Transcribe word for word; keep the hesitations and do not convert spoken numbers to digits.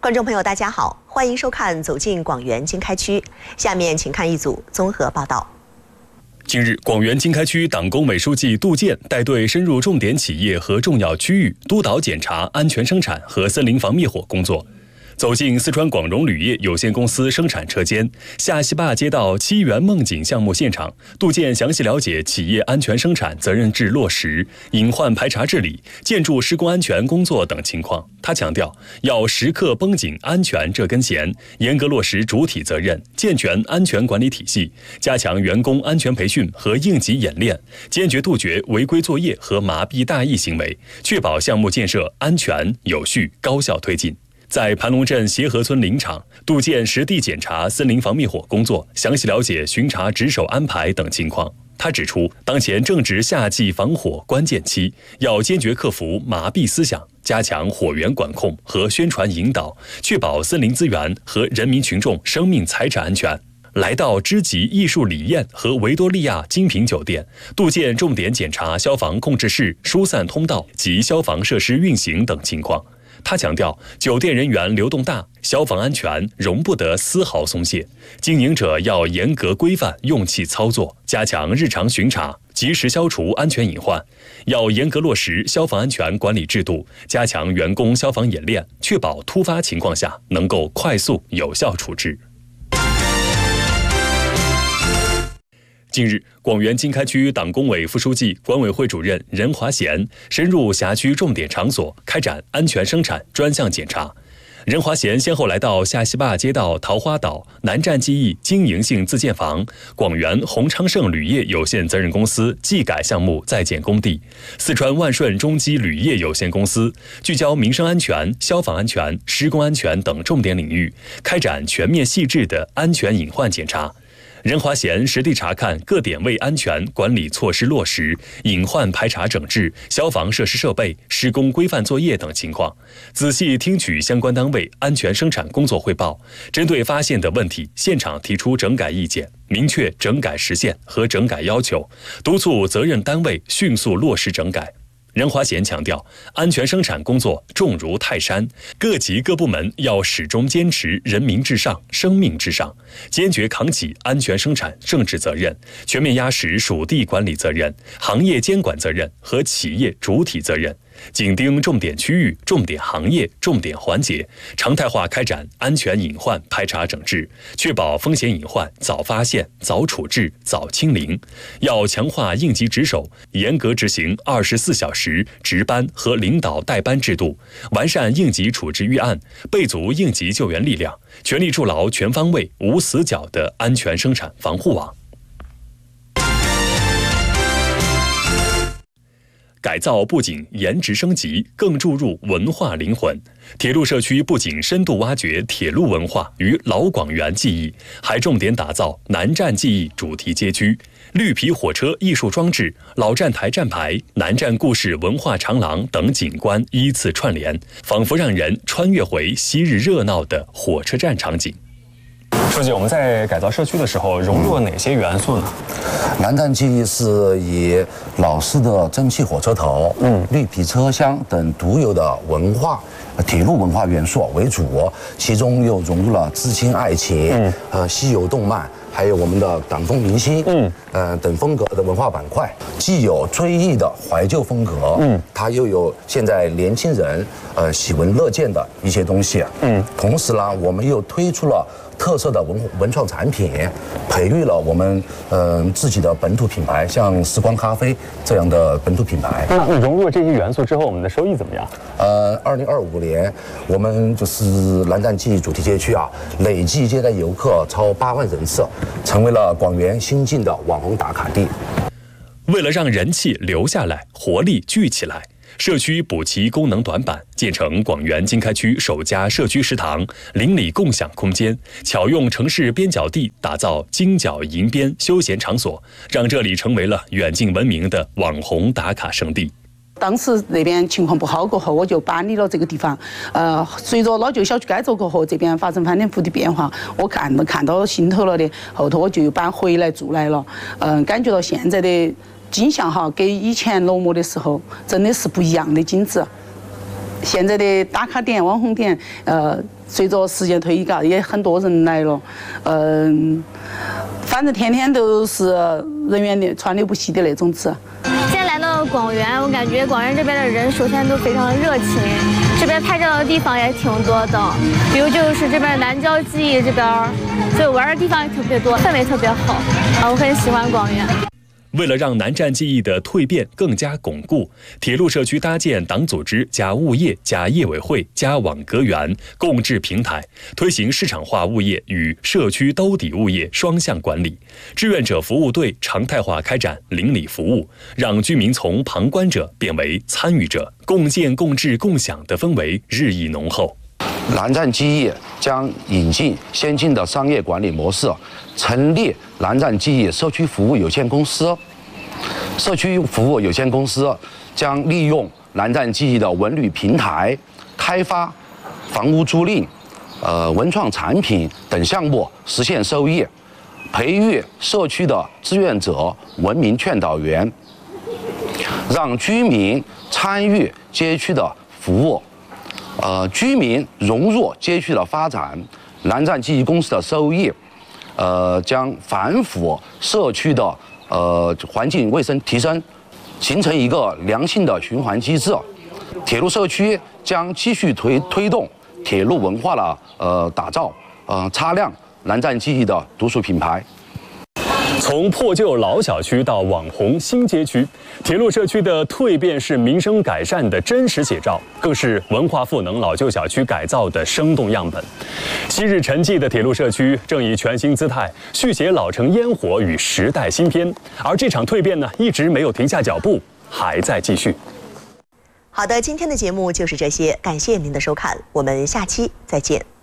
观众朋友，大家好，欢迎收看《走进广元经开区》。下面请看一组综合报道。 近日，广元经开区党工委书记杜建带队深入重点企业和重要区域，督导检查安全生产和森林防灭火工作。走进四川广荣铝业有限公司生产车间，下西坝街道七元梦景项目现场，杜建详细了解企业安全生产责任制落实、隐患排查治理、建筑施工安全工作等情况。他强调，要时刻绷紧安全这根弦，严格落实主体责任，健全安全管理体系，加强员工安全培训和应急演练，坚决杜绝违规作业和麻痹大意行为，确保项目建设安全有序、高效推进。在盘龙镇协和村林场，杜建实地检查森林防灭火工作，详细了解巡查值守安排等情况。他指出，当前正值夏季防火关键期，要坚决克服麻痹思想，加强火源管控和宣传引导，确保森林资源和人民群众生命财产安全。来到知吉艺术礼宴和维多利亚精品酒店，杜建重点检查消防控制室、疏散通道及消防设施运行等情况。他强调，酒店人员流动大，消防安全容不得丝毫松懈，经营者要严格规范用气操作，加强日常巡查，及时消除安全隐患，要严格落实消防安全管理制度，加强员工消防演练，确保突发情况下能够快速有效处置。近日，广元经开区党工委副书记、管委会主任任华贤深入辖区重点场所，开展安全生产专项检查。任华贤先后来到下西坝街道桃花岛南站记忆经营性自建房、广元宏昌盛铝业有限责任公司技改项目在建工地、四川万顺中基铝业有限公司，聚焦民生安全、消防安全、施工安全等重点领域，开展全面细致的安全隐患检查。任华贤实地查看各点位安全管理措施落实、隐患排查整治、消防设施设备施工规范作业等情况，仔细听取相关单位安全生产工作汇报，针对发现的问题，现场提出整改意见，明确整改时限和整改要求，督促责任单位迅速落实整改。任华贤强调，安全生产工作重如泰山，各级各部门要始终坚持人民至上、生命至上，坚决扛起安全生产政治责任，全面压实属地管理责任、行业监管责任和企业主体责任，紧盯重点区域、重点行业、重点环节，常态化开展安全隐患排查整治，确保风险隐患早发现、早处置、早清零。要强化应急值守，严格执行二十四小时值班和领导带班制度，完善应急处置预案，备足应急救援力量，全力筑牢全方位、无死角的安全生产防护网。改造不仅颜值升级，更注入文化灵魂。铁路社区不仅深度挖掘铁路文化与老广元记忆，还重点打造南站记忆主题街区，绿皮火车艺术装置、老站台站牌、南站故事文化长廊等景观依次串联，仿佛让人穿越回昔日热闹的火车站场景。书记，我们在改造社区的时候融入了哪些元素呢？ 南站记忆是以老式的蒸汽火车头、嗯、绿皮车厢等独有的文化、铁路文化元素为主，其中又融入了知青爱情、嗯、呃西游动漫，还有我们的党风明星，嗯，呃等风格的文化板块，既有追忆的怀旧风格，嗯，它又有现在年轻人呃喜闻乐见的一些东西，嗯，同时呢，我们又推出了特色的文文创产品，培育了我们嗯、呃、自己的本土品牌，像时光咖啡这样的本土品牌。 那融入了这些元素之后，我们的收益怎么样？ 呃，二零二五年，我们就是南站记忆主题街区啊，累计接待游客超八万人次，成为了广元新晋的网红打卡地。 为了让人气留下来，活力聚起来，社区补齐功能短板，建成广元经开区首家社区食堂、邻里共享空间，巧用城市边角地打造金角银边休闲场所，让这里成为了远近闻名的网红打卡圣地。 当时那边情况不好过后，我就搬离了这个地方。呃，随着老旧小区改造过后，这边发生翻天覆地变化，我看到看到心头了的，后头我就又搬回来住来了。嗯、呃，感觉到现在的景象哈，跟以前落寞的时候真的是不一样的景致。 现在的打卡点、网红点，呃，随着时间推移，嘎，也很多人来了，嗯、呃，反正天天都是人员的川流不息的那种子。 今天来到广元，我感觉广元这边的人首先都非常的热情，这边拍照的地方也挺多的，比如就是这边南郊记忆这边，所以玩的地方也特别多，氛围特别好，啊，我很喜欢广元。 为了让南站记忆的蜕变更加巩固，铁路社区搭建党组织加物业加业委会加网格员共治平台，推行市场化物业与社区兜底物业双向管理，志愿者服务队常态化开展邻里服务，让居民从旁观者变为参与者，共建共治共享的氛围日益浓厚。 南站记忆将引进先进的商业管理模式，成立南站记忆社区服务有限公司。社区服务有限公司将利用南站记忆的文旅平台，开发房屋租赁、呃文创产品等项目，实现收益，培育社区的志愿者、文明劝导员，让居民参与街区的服务。呃，居民融入街区的发展，南站记忆公司的收益，呃，将反腐社区的呃环境卫生提升，形成一个良性的循环机制。铁路社区将继续推推动铁路文化的呃打造，呃，擦亮南站记忆的独属品牌。 从破旧老小区到网红新街区，铁路社区的蜕变是民生改善的真实写照，更是文化赋能老旧小区改造的生动样本。昔日沉寂的铁路社区正以全新姿态续写老城烟火与时代新篇，而这场蜕变呢，一直没有停下脚步，还在继续。 好的，今天的节目就是这些，感谢您的收看，我们下期再见。